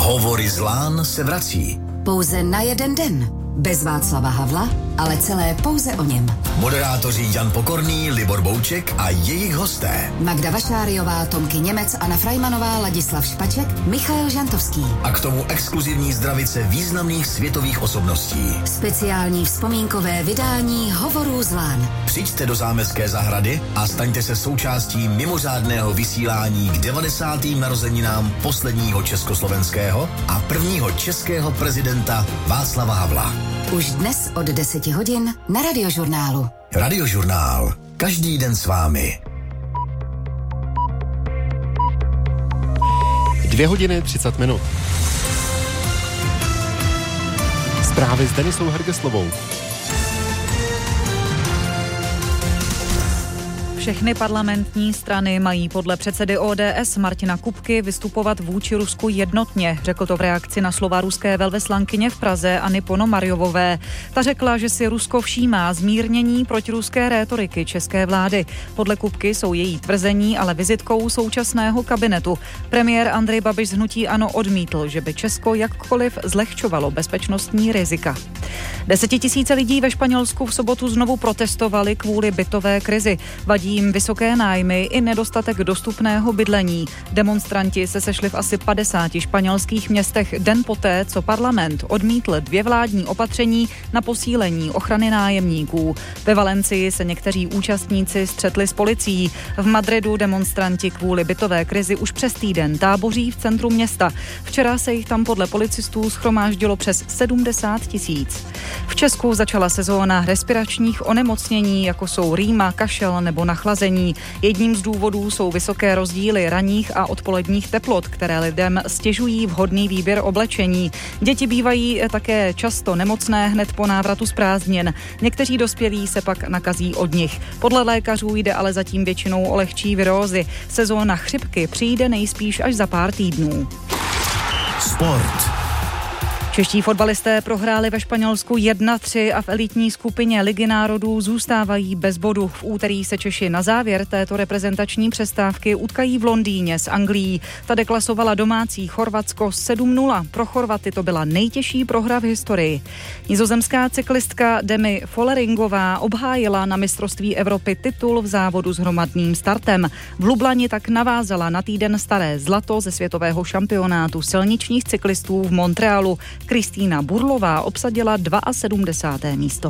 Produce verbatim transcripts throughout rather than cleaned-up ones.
Hovory z Lán se vrací. Pouze na jeden den. Bez Václava Havla, ale celé pouze o něm. Moderátoři Jan Pokorný, Libor Bouček a jejich hosté. Magda Vašáriová, Tomky Němec, Anna Frajmanová, Ladislav Špaček, Michael Žantovský. A k tomu exkluzivní zdravice významných světových osobností. Speciální vzpomínkové vydání Hovorů z Lán. Přijďte do Zámecké zahrady a staňte se součástí mimořádného vysílání k devadesátým narozeninám posledního československého a prvního českého prezidenta Václava Havla. Už dnes od deseti hodin na Radiožurnálu. Radiožurnál. Každý den s vámi. Dvě hodiny třicet minut. Zprávy s Denisou Hergeslovou. Všechny parlamentní strany mají podle předsedy O D S Martina Kupky vystupovat vůči Rusku jednotně. Řekl to v reakci na slova ruské velvyslankyně v Praze Anny Ponomarjovové. Ta řekla, že si Rusko všímá zmírnění protiruské rétoriky české vlády. Podle Kupky jsou její tvrzení ale vizitkou současného kabinetu. Premiér Andrej Babiš z hnutí ANO odmítl, že by Česko jakkoliv zlehčovalo bezpečnostní rizika. Desetitisíce lidí ve Španělsku v sobotu znovu protestovali kvůli bytové krizi. Vadí jim vysoké nájmy i nedostatek dostupného bydlení. Demonstranti se sešli v asi padesáti španělských městech den poté, co parlament odmítl dvě vládní opatření na posílení ochrany nájemníků. Ve Valencii se někteří účastníci střetli s policií. V Madridu demonstranti kvůli bytové krizi už přes týden táboří v centru města. Včera se jich tam podle policistů shromáždilo přes sedmdesát tisíc. V Česku začala sezóna respiračních onemocnění, jako jsou rýma, kašel nebo nachlazení. Jedním z důvodů jsou vysoké rozdíly ranních a odpoledních teplot, které lidem stěžují vhodný výběr oblečení. Děti bývají také často nemocné hned po návratu z prázdnin. Někteří dospělí se pak nakazí od nich. Podle lékařů jde ale zatím většinou o lehčí virózy. Sezóna chřipky přijde nejspíš až za pár týdnů. Sport. Čeští fotbalisté prohráli ve Španělsku jedna tři a v elitní skupině Ligy národů zůstávají bez bodu. V úterý se Češi na závěr této reprezentační přestávky utkají v Londýně s Anglií. Ta deklasovala domácí Chorvatsko sedm nula. Pro Chorvaty to byla nejtěžší prohra v historii. Nizozemská cyklistka Demi Folleringová obhájila na mistrovství Evropy titul v závodu s hromadným startem. V Lublani tak navázala na týden staré zlato ze světového šampionátu silničních cyklistů v Montrealu. Kristýna Burlová obsadila sedmdesátého druhé místo.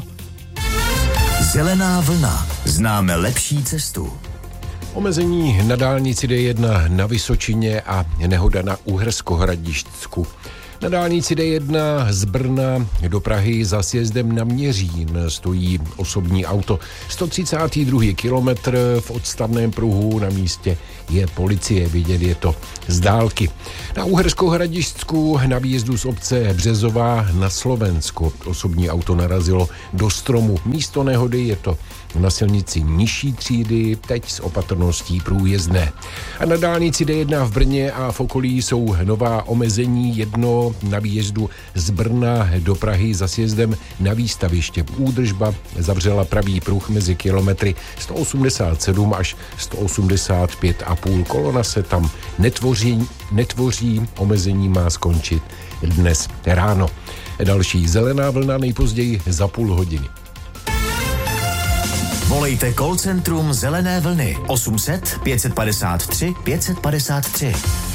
Zelená vlna. Známe lepší cestu. Omezení na dálnici D jedna na Vysočině a nehoda na Uherskohradišťsku. Na dálnici D jedna z Brna do Prahy za sjezdem na Měřín stojí osobní auto. sto třicátý druhý kilometr v odstavném pruhu, na místě je policie, vidět je to z dálky. Na Uherskohradišťsku na výjezdu z obce Březová na Slovensku osobní auto narazilo do stromu. Místo nehody je to na silnici nižší třídy, teď s opatrností průjezdné. A na dálnici D jedna v Brně a v okolí jsou nová omezení, jedno na výjezdu z Brna do Prahy za sjezdem na výstaviště. Údržba zavřela pravý pruh mezi kilometry sto osmdesát sedm až sto osmdesát pět a půl. Kolona se tam netvoří, netvoří, omezení má skončit dnes ráno. Další zelená vlna nejpozději za půl hodiny. Volejte call centrum Zelené vlny osm set pět padesát tři pět padesát tři.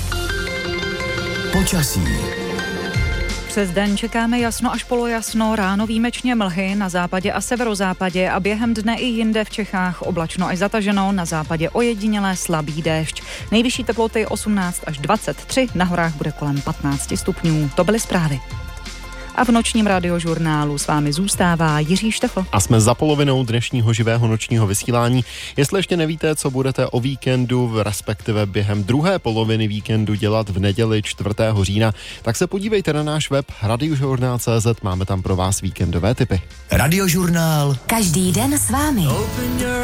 Počasí. Přes den čekáme jasno až polojasno, ráno výjimečně mlhy na západě a severozápadě a během dne i jinde v Čechách oblačno až zataženo, na západě ojedinělé slabý déšť. Nejvyšší teploty osmnáct až dvacet tři, na horách bude kolem patnáct stupňů. To byly zprávy. A v nočním radiožurnálu s vámi zůstává Jiří Štefl. A jsme za polovinou dnešního živého nočního vysílání. Jestli ještě nevíte, co budete o víkendu, respektive během druhé poloviny víkendu dělat v neděli čtvrtého října, tak se podívejte na náš web radiožurnál tečka cé zet, máme tam pro vás víkendové tipy. Radiožurnál. Každý den s vámi.